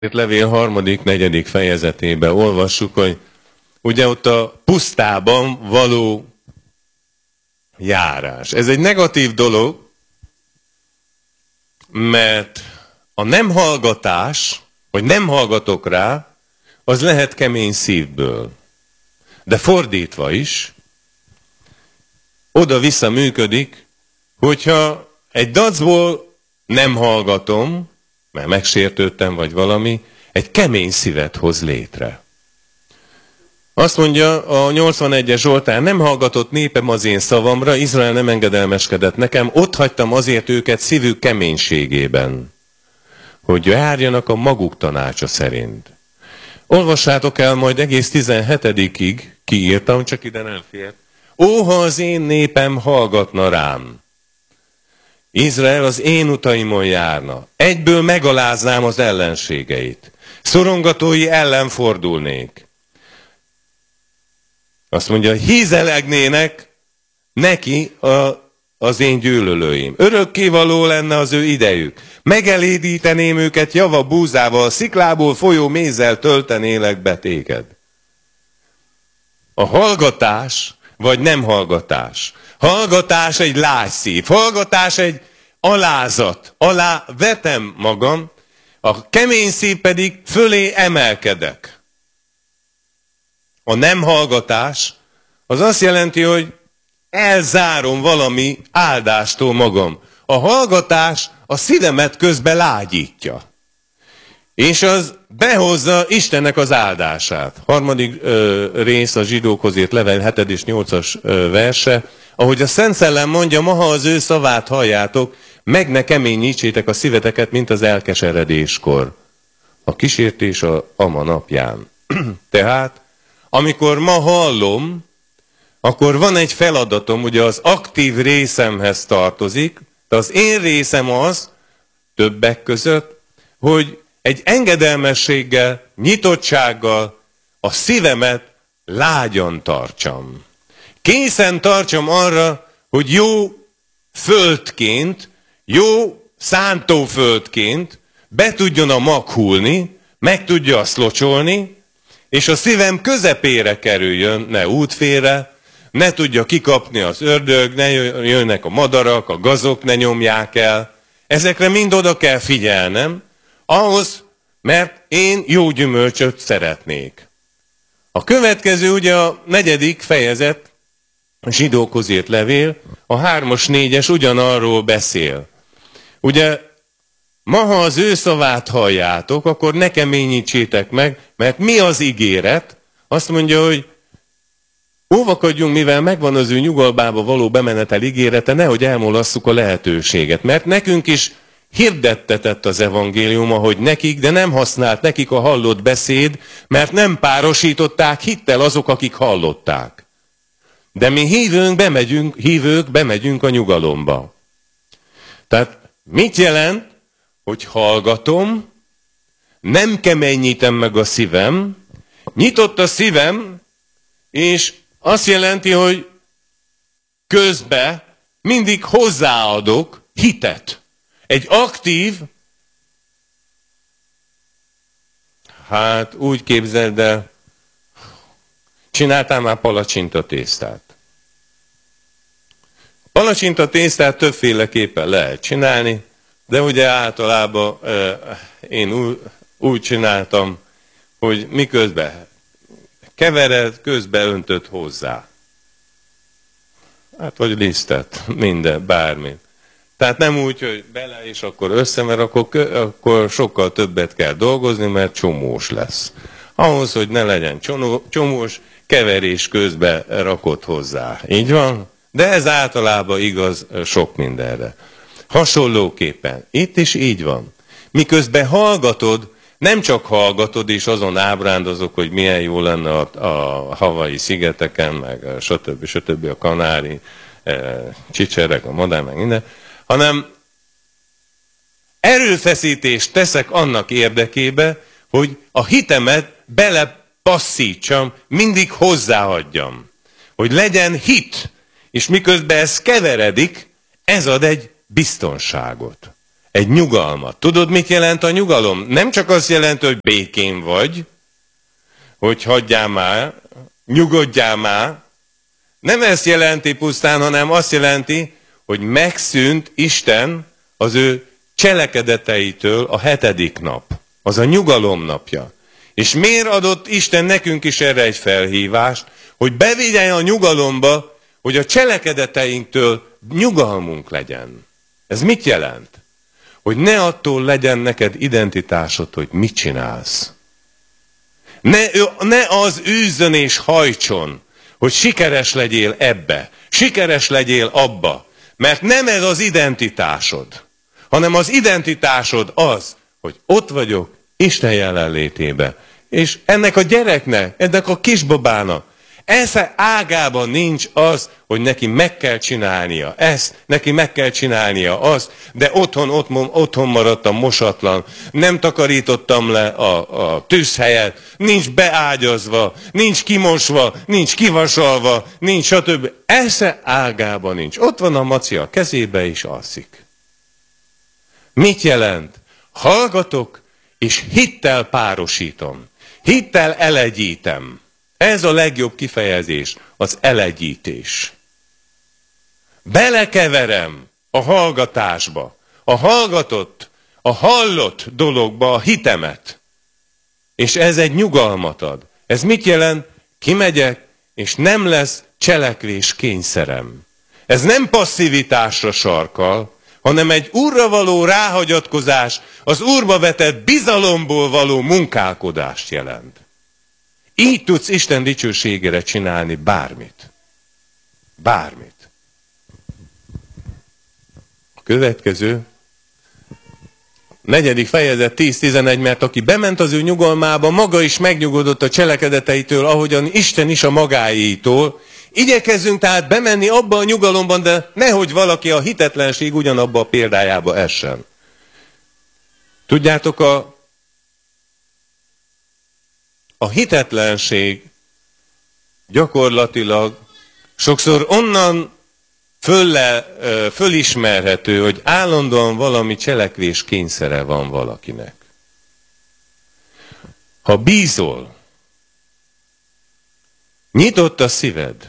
levél 3.-4. fejezetében olvassuk, hogy ugye ott a pusztában való járás. Ez egy negatív dolog, mert a nem hallgatás, vagy nem hallgatok rá, az lehet kemény szívből. De fordítva is, oda-vissza működik, hogyha egy dacból nem hallgatom, mert megsértődtem, vagy valami, egy kemény szívet hoz létre. Azt mondja a 81-es Zsoltár, nem hallgatott népem az én szavamra, Izrael nem engedelmeskedett nekem, ott hagytam azért őket szívük keménységében, hogy járjanak a maguk tanácsa szerint. Olvassátok el majd egész 17-ig, kiírtam, csak ide nem fért. Ó, ha az én népem hallgatna rám! Izrael az én utaimon járna. Egyből megaláznám az ellenségeit. Szorongatói ellen fordulnék. Azt mondja, hízelegnének neki az én gyűlölőim. Örökkévaló lenne az ő idejük. Megelédíteném őket java búzával, sziklából folyó mézzel töltenélek be téged. A hallgatás, vagy nem hallgatás. Hallgatás egy lágy szív, hallgatás egy alázat, alá vetem magam, a kemény szív pedig fölé emelkedek. A nem hallgatás az azt jelenti, hogy elzárom valami áldástól magam. A hallgatás a szívemet közbe lágyítja. És az behozza Istennek az áldását. 3. rész a zsidókhoz írt levél 7. és 8. verse, ahogy a Szent Szellem mondja, ma ha az ő szavát halljátok, meg ne keményítsétek a szíveteket, mint az elkeseredéskor. A kísértés a ama napján. Tehát, amikor ma hallom, akkor van egy feladatom, ugye az aktív részemhez tartozik, de az én részem az, többek között, hogy egy engedelmességgel, nyitottsággal a szívemet lágyan tartsam. Készen tartsam arra, hogy jó földként, jó szántóföldként be tudjon a mag hullni, meg tudja azt locsolni, és a szívem közepére kerüljön, ne útfélre, ne tudja kikapni az ördög, ne jönnek a madarak, a gazok ne nyomják el. Ezekre mind oda kell figyelnem, ahhoz, mert én jó gyümölcsöt szeretnék. A következő ugye a 4. fejezet, a zsidókhoz írt levél, a 3-as, 4-es ugyanarról beszél. Ugye, ma ha az ő szavát halljátok, akkor ne keményítsétek meg, mert mi az ígéret? Azt mondja, hogy óvakodjunk, mivel megvan az ő nyugalbába való bemenetel ígérete, nehogy elmulasszuk a lehetőséget. Mert nekünk is hirdettetett az evangélium, ahogy nekik, de nem használt nekik a hallott beszéd, mert nem párosították hittel azok, akik hallották. De mi hívők bemegyünk a nyugalomba. Tehát mit jelent, hogy hallgatom, nem keményítem meg a szívem, nyitott a szívem, és azt jelenti, hogy közben mindig hozzáadok hitet. Egy aktív, hát úgy képzeld el, csináltál már palacsinta tésztát. Palacsinta tésztát többféleképpen lehet csinálni, de ugye általában én úgy csináltam, hogy miközben kevered, közben öntöd hozzá. Hát vagy lisztet, minden, bármi. Tehát nem úgy, hogy bele és akkor össze, mert akkor sokkal többet kell dolgozni, mert csomós lesz. Ahhoz, hogy ne legyen csomós, keverés közben rakod hozzá. Így van? De ez általában igaz sok mindenre. Hasonlóképpen, itt is így van. Miközben hallgatod, nem csak hallgatod, és azon ábrándozok, hogy milyen jó lenne a Hawaii szigeteken, meg stb. A kanári, csicserek, a madár, meg minden, hanem erőfeszítést teszek annak érdekébe, hogy a hitemet belepasszítsam, mindig hozzáadjam. Hogy legyen hit, és miközben ez keveredik, ez ad egy biztonságot. egy nyugalmat. Tudod, mit jelent a nyugalom? Nem csak azt jelenti, hogy békén vagy, hogy hagyjál már, nyugodjál már. Nem ezt jelenti pusztán, hanem azt jelenti, hogy megszűnt Isten az ő cselekedeteitől a 7. nap. Az a nyugalom napja. És miért adott Isten nekünk is erre egy felhívást, hogy bevigye a nyugalomba, hogy a cselekedeteinktől nyugalmunk legyen. Ez mit jelent? Hogy ne attól legyen neked identitásod, hogy mit csinálsz. Ne az űzzön és hajtson, hogy sikeres legyél ebbe, sikeres legyél abba, mert nem ez az identitásod, hanem az identitásod az, hogy ott vagyok Isten jelenlétébe. És ennek a gyereknek, ennek a kisbabának esze ágában nincs az, hogy neki meg kell csinálnia ezt, neki meg kell csinálnia azt, de otthon maradtam mosatlan, nem takarítottam le a tűzhelyet, nincs beágyazva, nincs kimosva, nincs kivasalva, nincs stb. Esze ágában nincs. Ott van a maci a kezébe és alszik. Mit jelent? Hallgatok, és hittel párosítom. Hittel elegyítem. Ez a legjobb kifejezés, az elegyítés. Belekeverem a hallgatásba, a hallgatott, a hallott dologba a hitemet. És ez egy nyugalmat ad. Ez mit jelent? Kimegyek, és nem lesz cselekvés kényszerem. Ez nem passzivitásra sarkal, hanem egy Úrra való ráhagyatkozás, az Úrba vetett bizalomból való munkálkodást jelent. Így tudsz Isten dicsőségére csinálni bármit. Bármit. A következő, 4. fejezet 10-11, mert aki bement az ő nyugalmába, maga is megnyugodott a cselekedeteitől, ahogyan Isten is a magáétól. Igyekezzünk tehát bemenni abba a nyugalomban, de nehogy valaki a hitetlenség ugyanabba a példájába essen. Tudjátok, a hitetlenség gyakorlatilag sokszor onnan fölismerhető, hogy állandóan valami cselekvés kényszere van valakinek. Ha bízol, nyitott a szíved,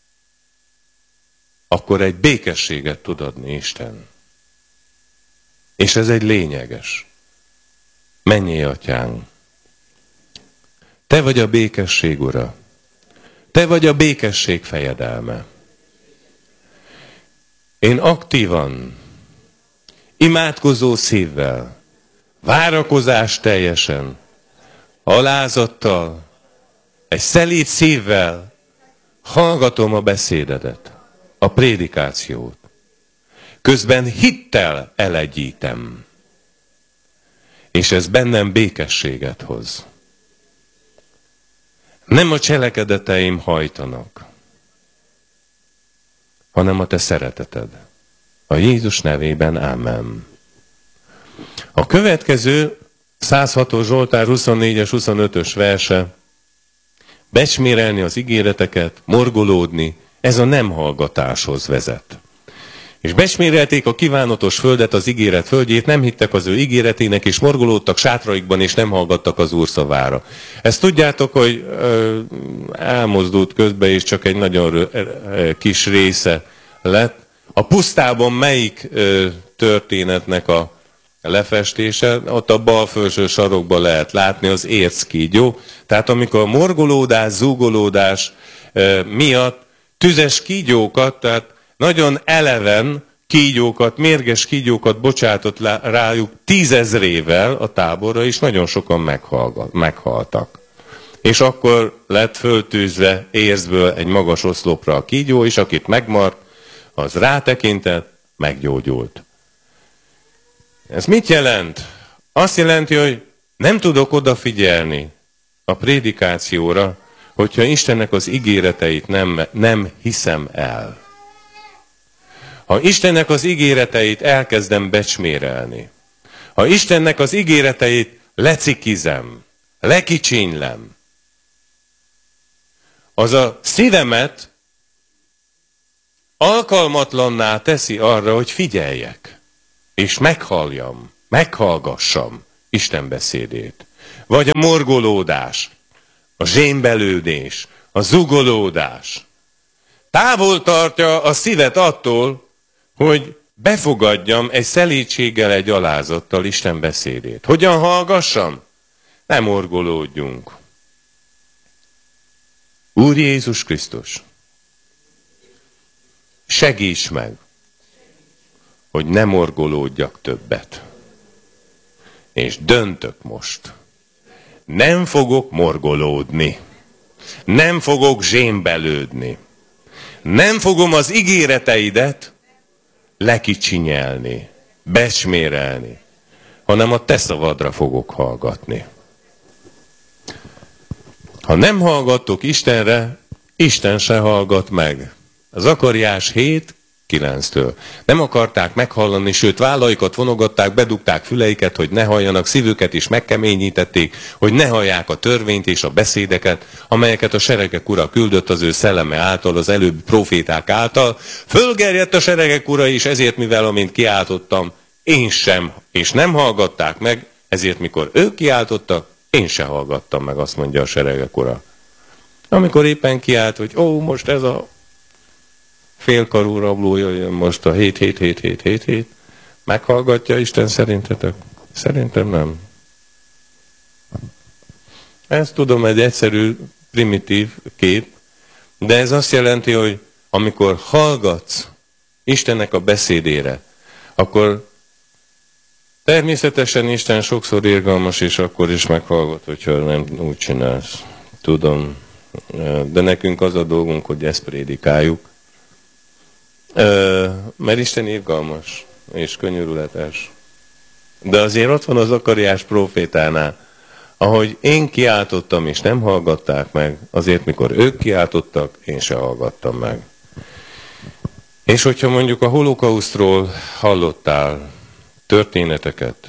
akkor egy békességet tud adni Isten. És ez egy lényeges. Mennyei Atyánk, Te vagy a békesség ura. Te vagy a békesség fejedelme. Én aktívan, imádkozó szívvel, várakozás teljesen, alázattal, egy szelíd szívvel hallgatom a beszédedet, a prédikációt. Közben hittel elegyítem. És ez bennem békességet hoz. Nem a cselekedeteim hajtanak, hanem a te szereteted. A Jézus nevében, ámen. A következő 106. Zsoltár 24-es, 25-ös verse, becsmérelni az ígéreteket, morgolódni, ez a nem hallgatáshoz vezet. És becsmérelték a kívánatos földet, az ígéret földjét, nem hittek az ő ígéretének, és morgolódtak sátraikban, és nem hallgattak az Úr szavára. Ezt tudjátok, hogy elmozdult közben, és csak egy nagyon kis része lett. A pusztában melyik történetnek a lefestése? Ott a bal felső sarokban lehet látni az érckígyó. Tehát amikor a morgolódás, zúgolódás miatt tüzes kígyókat, tehát nagyon eleven kígyókat, mérges kígyókat bocsátott rájuk 10 000-ével a táborra, és nagyon sokan meghaltak. És akkor lett föltűzve érzből egy magas oszlopra a kígyó, és akit megmart, az rátekintett, meggyógyult. Ez mit jelent? Azt jelenti, hogy nem tudok odafigyelni a prédikációra, hogyha Istennek az ígéreteit nem hiszem el. Ha Istennek az ígéreteit elkezdem becsmérelni, ha Istennek az ígéreteit lecikizem, lekicsinylem, az a szívemet alkalmatlanná teszi arra, hogy figyeljek. és meghallgassam Isten beszédét. Vagy a morgolódás, a zsémbelődés, a zugolódás. Távol tartja a szívet attól, hogy befogadjam egy szelídséggel, egy alázattal Isten beszédét. Hogyan hallgassam? Ne morgolódjunk. Úr Jézus Krisztus, segíts meg, hogy ne morgolódjak többet. És döntök most. Nem fogok morgolódni. Nem fogok zsémbelődni. Nem fogom az ígéreteidet lekicsinyelni, becsmérelni, hanem a te szavadra fogok hallgatni. Ha nem hallgattok Istenre, Isten se hallgat meg. Zakariás 7:9-től. Nem akarták meghallani, sőt vállaikat vonogatták, bedugták füleiket, hogy ne halljanak, szívüket is megkeményítették, hogy ne hallják a törvényt és a beszédeket, amelyeket a seregek ura küldött az ő szelleme által, az előbbi proféták által. Fölgerjedt a seregek ura is, ezért mivel amint kiáltottam, én sem, és nem hallgatták meg, ezért mikor ők kiáltottak, én se hallgattam meg, azt mondja a seregek ura. Amikor éppen kiált, hogy most ez a félkarú rabló jöjjön most a 7, meghallgatja Isten szerintetek? Szerintem nem. Ezt tudom, egy egyszerű, primitív kép, de ez azt jelenti, hogy amikor hallgatsz Istennek a beszédére, akkor természetesen Isten sokszor irgalmas, és akkor is meghallgat, hogyha nem úgy csinálsz. Tudom. De nekünk az a dolgunk, hogy ezt prédikáljuk. Mert Isten irgalmas és könyörületes. De azért ott van az Zakariás prófétánál, ahogy én kiáltottam, és nem hallgatták meg, azért mikor ők kiáltottak, én se hallgattam meg. És hogyha mondjuk a holokausztról hallottál történeteket,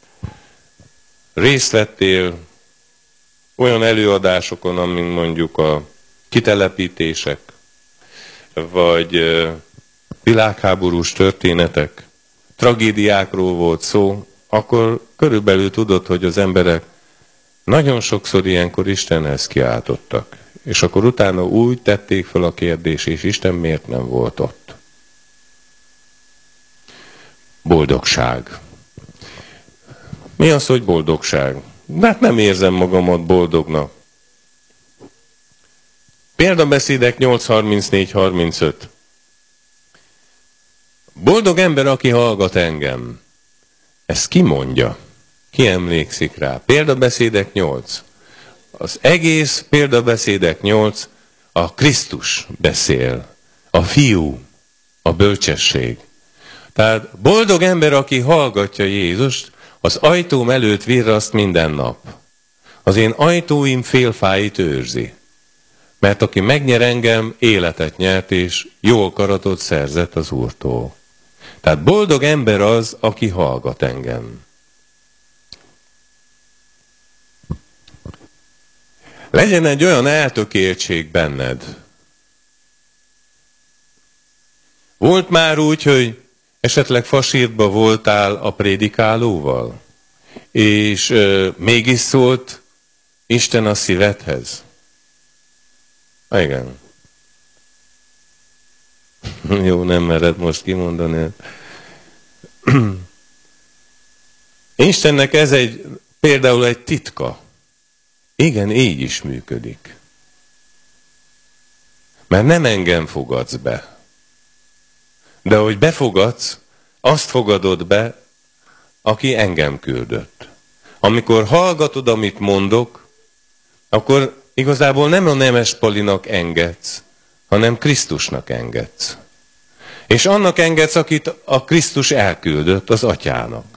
részt vettél olyan előadásokon, amin mondjuk a kitelepítések, vagy világháborús történetek, tragédiákról volt szó, akkor körülbelül tudod, hogy az emberek nagyon sokszor ilyenkor Istenhez kiáltottak. És akkor utána úgy tették fel a kérdést, és Isten miért nem volt ott? Boldogság. Mi az, hogy boldogság? De hát nem érzem magamat boldognak. Példabeszédek 8:34-35. Boldog ember, aki hallgat engem. Ezt ki mondja? Ki emlékszik rá? Példabeszédek 8. Az egész Példabeszédek 8 a Krisztus beszél. A fiú, a bölcsesség. Tehát boldog ember, aki hallgatja Jézust, az ajtóm előtt virraszt minden nap. Az én ajtóim félfáit őrzi. Mert aki megnyer engem, életet nyert, és jó akaratot szerzett az Úrtól. Tehát boldog ember az, aki hallgat engem. Legyen egy olyan eltökéltség benned. Volt már úgy, hogy esetleg fasírtba voltál a prédikálóval, és mégis szólt Isten a szívedhez? Igen. Jó, nem mered most kimondani. Istennek ez például egy titka. Igen, így is működik. Mert nem engem fogadsz be. De hogy befogadsz, azt fogadod be, aki engem küldött. Amikor hallgatod, amit mondok, akkor igazából nem a Nemes Palinak engedsz, hanem Krisztusnak engedsz. És annak engedsz, akit a Krisztus elküldött, az Atyának.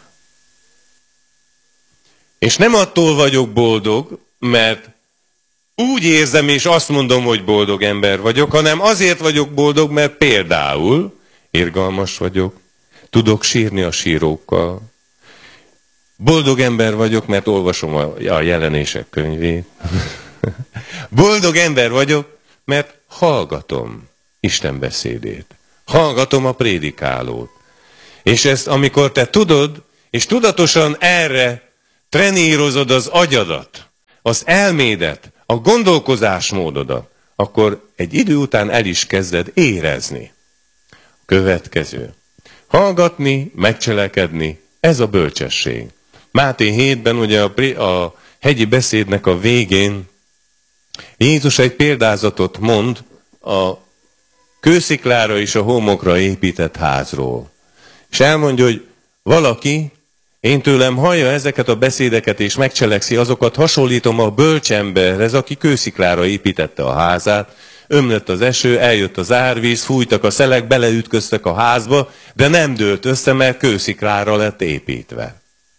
És nem attól vagyok boldog, mert úgy érzem és azt mondom, hogy boldog ember vagyok, hanem azért vagyok boldog, mert például irgalmas vagyok, tudok sírni a sírókkal. Boldog ember vagyok, mert olvasom a jelenések könyvét. Boldog ember vagyok, mert hallgatom Isten beszédét. Hallgatom a prédikálót. És ezt amikor te tudod, és tudatosan erre trenírozod az agyadat, az elmédet, a gondolkozásmódodat, akkor egy idő után el is kezded érezni. Következő. Hallgatni, megcselekedni, ez a bölcsesség. Máté 7-ben ugye a hegyi beszédnek a végén Jézus egy példázatot mond a kősziklára és a homokra épített házról. És elmondja, hogy valaki, én tőlem hallja ezeket a beszédeket és megcselekszi, azokat hasonlítom a bölcsemberhez, aki kősziklára építette a házát, ömlött az eső, eljött az árvíz, fújtak a szelek, beleütköztek a házba, de nem dőlt össze, mert kősziklára lett építve.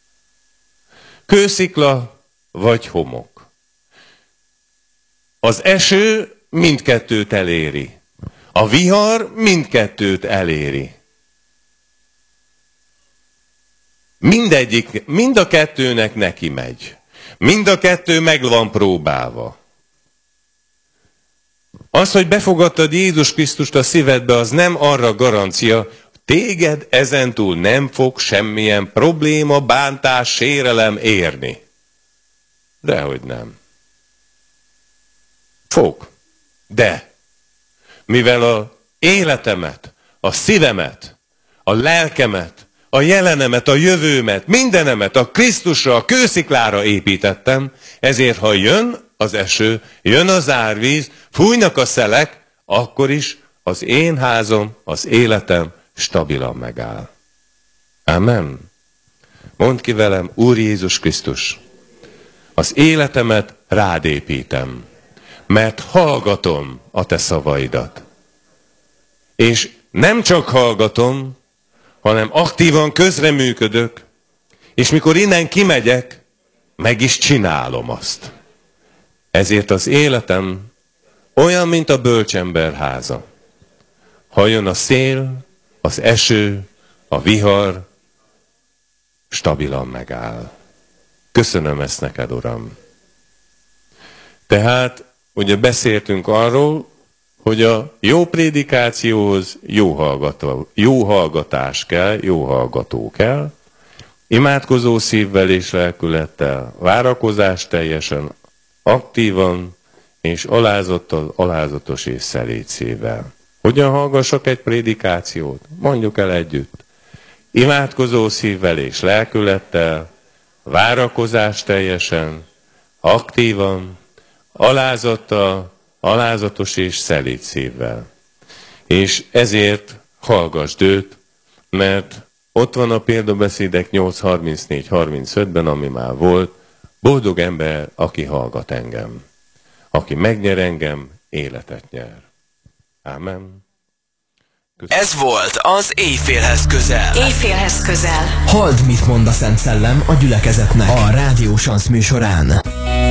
Kőszikla vagy homok. Az eső mindkettőt eléri. A vihar mindkettőt eléri. Mind a kettőnek neki megy. Mind a kettő meg van próbálva. Az, hogy befogadtad Jézus Krisztust a szívedbe, az nem arra garancia, téged ezentúl nem fog semmilyen probléma, bántás, sérelem érni. Dehogy nem. Fog. De mivel a életemet, a szívemet, a lelkemet, a jelenemet, a jövőmet, mindenemet a Krisztusra, a kősziklára építettem, ezért ha jön az eső, jön az árvíz, fújnak a szelek, akkor is az én házam, az életem stabilan megáll. Amen. Mondd ki velem, Úr Jézus Krisztus, az életemet rád építem, mert hallgatom a te szavaidat. És nem csak hallgatom, hanem aktívan közreműködök, és mikor innen kimegyek, meg is csinálom azt. Ezért az életem olyan, mint a bölcsember háza. Ha jön a szél, az eső, a vihar, stabilan megáll. Köszönöm ezt neked, Uram. Tehát, ugye beszéltünk arról, hogy a jó prédikációhoz jó hallgatás kell, jó hallgató kell, imádkozó szívvel és lelkülettel, várakozás teljesen, aktívan és alázattal, alázatos és szelíd szívvel. Hogyan hallgassak egy prédikációt? Mondjuk el együtt. Imádkozó szívvel és lelkülettel, várakozás teljesen, aktívan, alázattal, alázatos és szelíd szívvel. És ezért hallgassd őt, mert ott van a példabeszédek 8:34-35-ben, ami már volt, boldog ember, aki hallgat engem. Aki megnyer engem, életet nyer. Ámen. Köszönöm. Ez volt az Éjfélhez közel. Éjfélhez közel. Halld, mit mond a Szent Szellem a gyülekezetnek a Rádió Sansz műsorán.